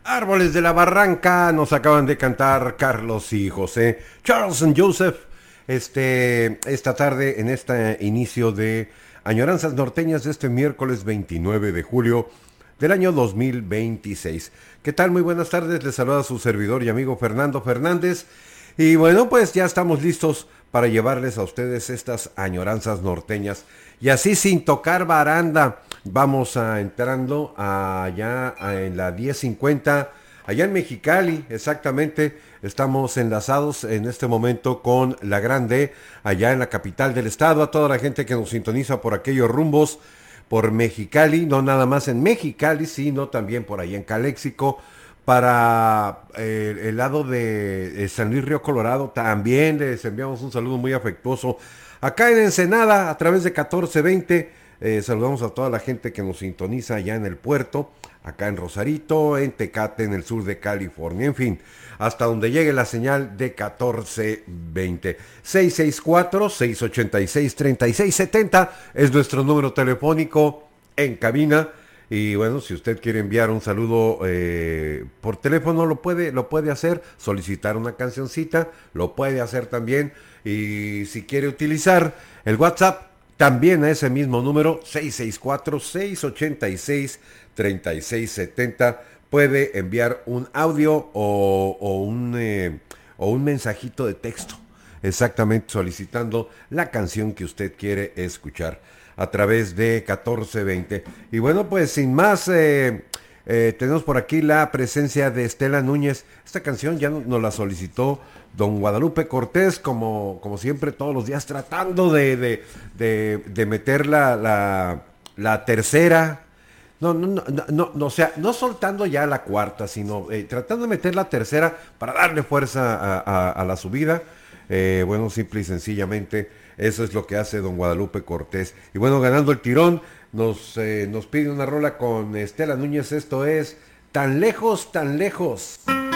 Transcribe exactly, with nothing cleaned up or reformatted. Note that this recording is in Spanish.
Árboles de la Barranca nos acaban de cantar Carlos y José. Charles and Joseph, este, esta tarde en este inicio de Añoranzas Norteñas de este miércoles veintinueve de julio del año dos mil veintiséis. ¿Qué tal? Muy buenas tardes, les saluda su servidor y amigo Fernando Fernández. Y bueno, pues ya estamos listos para llevarles a ustedes estas añoranzas norteñas. Y así sin tocar baranda, vamos a entrando allá en la diez cincuenta, allá en Mexicali, exactamente. Estamos enlazados en este momento con La Grande, allá en la capital del estado. A toda la gente que nos sintoniza por aquellos rumbos, por Mexicali, no nada más en Mexicali, sino también por ahí en Caléxico. Para eh, el lado de eh, San Luis Río Colorado también les enviamos un saludo muy afectuoso. Acá en Ensenada, a través de catorce veinte, eh, saludamos a toda la gente que nos sintoniza allá en el puerto, acá en Rosarito, en Tecate, en el sur de California, en fin, hasta donde llegue la señal de catorce veinte. seis seis cuatro, seis ocho seis, tres seis siete cero es nuestro número telefónico en cabina. Y bueno, si usted quiere enviar un saludo eh, por teléfono, lo puede, lo puede hacer, solicitar una cancioncita, lo puede hacer también. Y si quiere utilizar el WhatsApp, también a ese mismo número, seis seis cuatro, seis ocho seis, tres seis siete cero, puede enviar un audio o, o, un, eh, o un mensajito de texto, exactamente solicitando la canción que usted quiere escuchar a través de catorce veinte. Y bueno, pues sin más, eh, eh, tenemos por aquí la presencia de Estela Núñez. Esta canción ya nos la solicitó don Guadalupe Cortés, como, como siempre, todos los días tratando de, de, de, de meter la, la, la tercera. No, no, no, no, no, o sea, no soltando ya la cuarta, sino eh, tratando de meter la tercera para darle fuerza a, a, a la subida. Eh, bueno, simple y sencillamente, eso es lo que hace don Guadalupe Cortés. Y bueno, ganando el tirón, nos, eh, nos pide una rola con Estela Núñez. Esto es Tan Lejos, Tan Lejos.